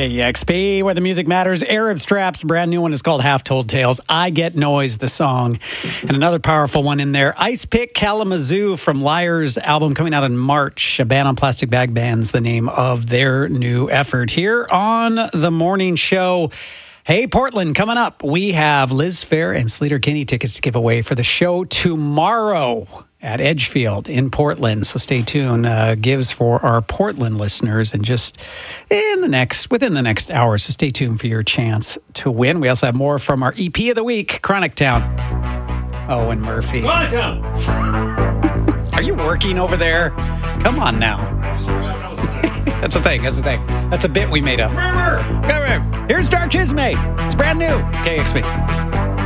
KEXP, where the music matters. Arab Straps, brand new one is called Half Told Tales. I Get Noise, the song. And another powerful one in there, Ice Pick Kalamazoo from Liars album coming out in March. A Ban on Plastic Bag Ban's the name of their new effort. Here on the morning show, hey, Portland, coming up, we have Liz Phair and Sleater Kinney tickets to give away for the show tomorrow at Edgefield in Portland. So stay tuned. Gives for our Portland listeners and just within the next hour. So stay tuned for your chance to win. We also have more from our EP of the week, Chronic Town. Owen Murphy. Chronic Town. Are you working over there? Come on now. That's a thing. That's a bit we made up. Here's Dark Chisme. It's brand new. KXP.